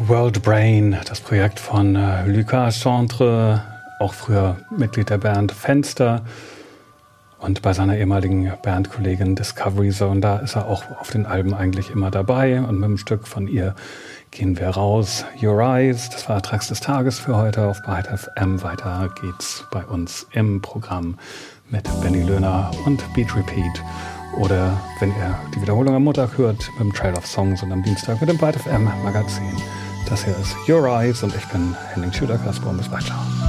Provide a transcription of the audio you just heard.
World Brain, das Projekt von Lucas Chantre, auch früher Mitglied der Band Fenster und bei seiner ehemaligen Bandkollegin Discovery Zone, da ist er auch auf den Alben eigentlich immer dabei und mit einem Stück von ihr gehen wir raus. Your Eyes, das war Tracks des Tages für heute auf Byte FM. Weiter geht's bei uns im Programm mit Benny Löhner und Beat Repeat. Oder wenn ihr die Wiederholung am Montag hört, mit dem Trail of Songs und am Dienstag mit dem Byte FM Magazin. Das hier ist Your Eyes und ich bin Henning Schüler-Kasper. Bis bald. Ciao.